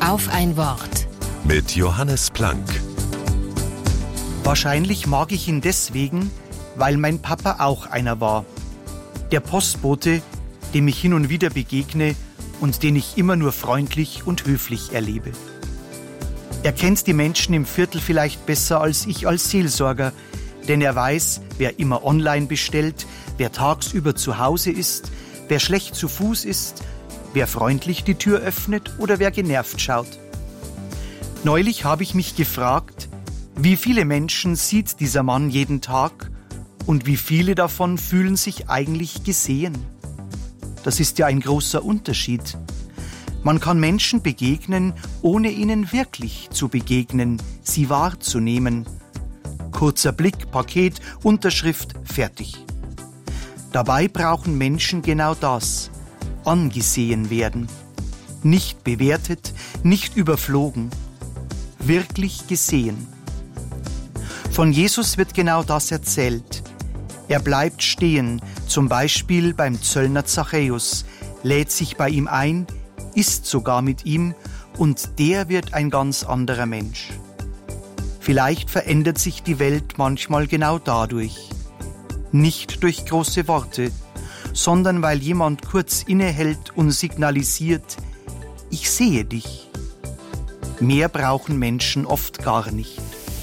Auf ein Wort. Mit Johannes Planck. Wahrscheinlich mag ich ihn deswegen, weil mein Papa auch einer war. Der Postbote, dem ich hin und wieder begegne und den ich immer nur freundlich und höflich erlebe. Er kennt die Menschen im Viertel vielleicht besser als ich als Seelsorger, denn er weiß, wer immer online bestellt, wer tagsüber zu Hause ist, wer schlecht zu Fuß ist, wer freundlich die Tür öffnet oder wer genervt schaut. Neulich habe ich mich gefragt, wie viele Menschen sieht dieser Mann jeden Tag und wie viele davon fühlen sich eigentlich gesehen? Das ist ja ein großer Unterschied. Man kann Menschen begegnen, ohne ihnen wirklich zu begegnen, sie wahrzunehmen. Kurzer Blick, Paket, Unterschrift, fertig. Dabei brauchen Menschen genau das, angesehen werden. Nicht bewertet, nicht überflogen, wirklich gesehen. Von Jesus wird genau das erzählt. Er bleibt stehen, zum Beispiel beim Zöllner Zachäus, lädt sich bei ihm ein, isst sogar mit ihm und der wird ein ganz anderer Mensch. Vielleicht verändert sich die Welt manchmal genau dadurch. Nicht durch große Worte, sondern weil jemand kurz innehält und signalisiert, ich sehe dich. Mehr brauchen Menschen oft gar nicht.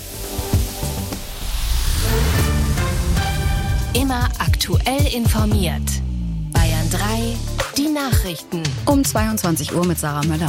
Immer aktuell informiert. Bayern 3, die Nachrichten. Um 22 Uhr mit Sarah Möller.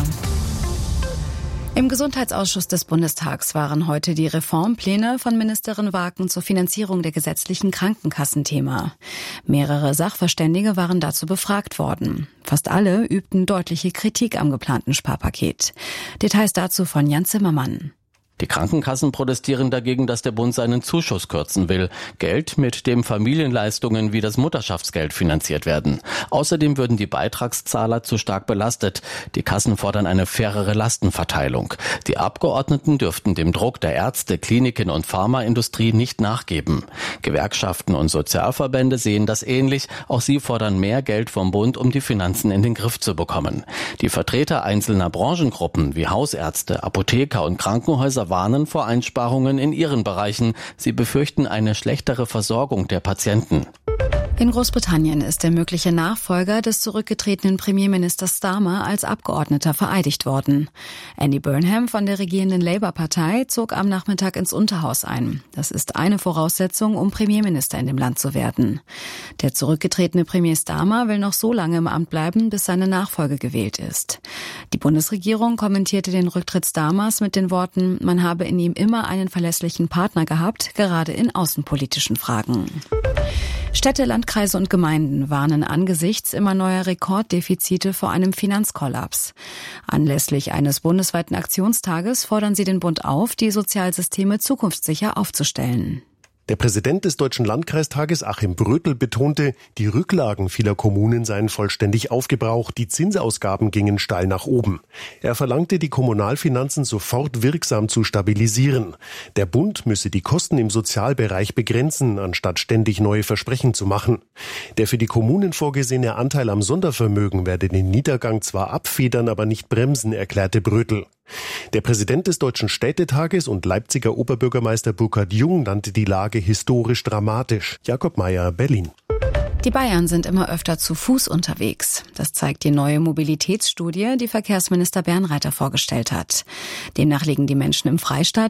Im Gesundheitsausschuss des Bundestags waren heute die Reformpläne von Ministerin Waken zur Finanzierung der gesetzlichen Krankenkassen Thema. Mehrere Sachverständige waren dazu befragt worden. Fast alle übten deutliche Kritik am geplanten Sparpaket. Details dazu von Jan Zimmermann. Die Krankenkassen protestieren dagegen, dass der Bund seinen Zuschuss kürzen will. Geld, mit dem Familienleistungen wie das Mutterschaftsgeld finanziert werden. Außerdem würden die Beitragszahler zu stark belastet. Die Kassen fordern eine fairere Lastenverteilung. Die Abgeordneten dürften dem Druck der Ärzte, Kliniken und Pharmaindustrie nicht nachgeben. Gewerkschaften und Sozialverbände sehen das ähnlich. Auch sie fordern mehr Geld vom Bund, um die Finanzen in den Griff zu bekommen. Die Vertreter einzelner Branchengruppen wie Hausärzte, Apotheker und Krankenhäuser warnen vor Einsparungen in ihren Bereichen. Sie befürchten eine schlechtere Versorgung der Patienten. In Großbritannien ist der mögliche Nachfolger des zurückgetretenen Premierministers Starmer als Abgeordneter vereidigt worden. Andy Burnham von der regierenden Labour-Partei zog am Nachmittag ins Unterhaus ein. Das ist eine Voraussetzung, um Premierminister in dem Land zu werden. Der zurückgetretene Premier Starmer will noch so lange im Amt bleiben, bis seine Nachfolge gewählt ist. Die Bundesregierung kommentierte den Rücktritt Starmers mit den Worten, man habe in ihm immer einen verlässlichen Partner gehabt, gerade in außenpolitischen Fragen. Städte, Landkreise und Gemeinden warnen angesichts immer neuer Rekorddefizite vor einem Finanzkollaps. Anlässlich eines bundesweiten Aktionstages fordern sie den Bund auf, die Sozialsysteme zukunftssicher aufzustellen. Der Präsident des Deutschen Landkreistages, Achim Brötel, betonte, die Rücklagen vieler Kommunen seien vollständig aufgebraucht, die Zinsausgaben gingen steil nach oben. Er verlangte, die Kommunalfinanzen sofort wirksam zu stabilisieren. Der Bund müsse die Kosten im Sozialbereich begrenzen, anstatt ständig neue Versprechen zu machen. Der für die Kommunen vorgesehene Anteil am Sondervermögen werde den Niedergang zwar abfedern, aber nicht bremsen, erklärte Brötel. Der Präsident des Deutschen Städtetages und Leipziger Oberbürgermeister Burkhard Jung nannte die Lage historisch dramatisch. Jakob Mayer, Berlin. Die Bayern sind immer öfter zu Fuß unterwegs. Das zeigt die neue Mobilitätsstudie, die Verkehrsminister Bernreiter vorgestellt hat. Demnach legen die Menschen im Freistaat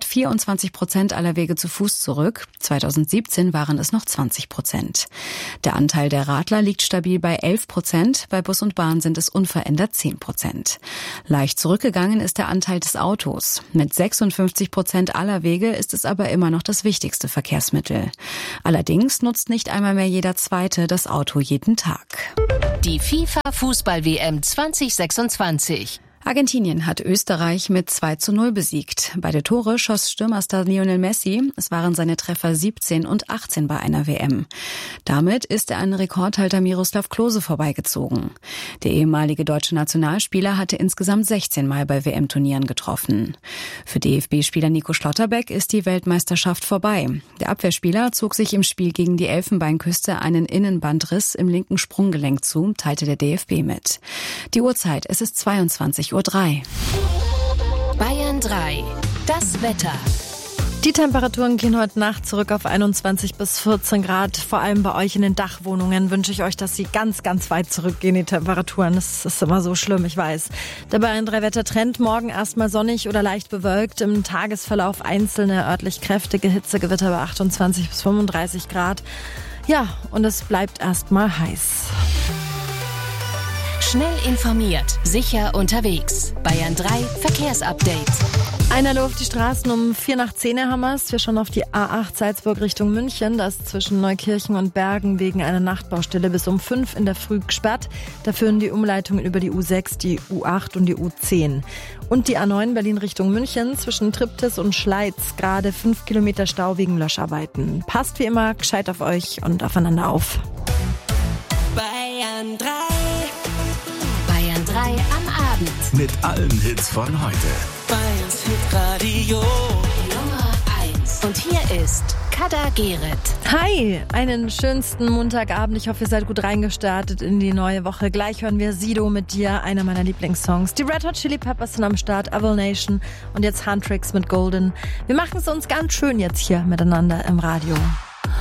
24% aller Wege zu Fuß zurück. 2017 waren es noch 20%. Der Anteil der Radler liegt stabil bei 11%. Bei Bus und Bahn sind es unverändert 10%. Leicht zurückgegangen ist der Anteil des Autos. Mit 56% aller Wege ist es aber immer noch das wichtigste Verkehrsmittel. Allerdings nutzt nicht einmal mehr jeder Zweite das Auto jeden Tag. Die FIFA-Fußball-WM 2026. Argentinien hat Österreich mit 2:0 besiegt. Beide Tore schoss Stürmerstar Lionel Messi. Es waren seine Treffer 17 und 18 bei einer WM. Damit ist er an Rekordhalter Miroslav Klose vorbeigezogen. Der ehemalige deutsche Nationalspieler hatte insgesamt 16 Mal bei WM-Turnieren getroffen. Für DFB-Spieler Nico Schlotterbeck ist die Weltmeisterschaft vorbei. Der Abwehrspieler zog sich im Spiel gegen die Elfenbeinküste einen Innenbandriss im linken Sprunggelenk zu, teilte der DFB mit. Die Uhrzeit, es ist 22:03 Uhr. Bayern 3, das Wetter. Die Temperaturen gehen heute Nacht zurück auf 21 bis 14 Grad. Vor allem bei euch in den Dachwohnungen wünsche ich euch, dass sie ganz, ganz weit zurückgehen, die Temperaturen. Das ist immer so schlimm, ich weiß. Der Bayern 3 Wettertrend: morgen erstmal sonnig oder leicht bewölkt. Im Tagesverlauf einzelne örtlich kräftige Hitzegewitter bei 28 bis 35 Grad. Ja, und es bleibt erstmal heiß. Schnell informiert, sicher unterwegs. Bayern 3 Verkehrsupdate. Einer auf die Straßen um 8:45 haben wir's. Wir schauen auf die A8 Salzburg Richtung München. Das ist zwischen Neukirchen und Bergen wegen einer Nachtbaustelle bis um 5 in der Früh gesperrt. Da führen die Umleitungen über die U6, die U8 und die U10. Und die A9 Berlin Richtung München zwischen Triptis und Schleiz. Gerade 5 Kilometer Stau wegen Löscharbeiten. Passt wie immer gescheit auf euch und aufeinander auf. Bayern 3. Bayern 3 am Abend. Mit allen Hits von heute. Bayerns Hitradio Nummer 1. Und hier ist Kader Gerrit. Hi, einen schönsten Montagabend. Ich hoffe, ihr seid gut reingestartet in die neue Woche. Gleich hören wir Sido mit dir, einer meiner Lieblingssongs. Die Red Hot Chili Peppers sind am Start, Evil Nation und jetzt Huntrix mit Golden. Wir machen es uns ganz schön jetzt hier miteinander im Radio.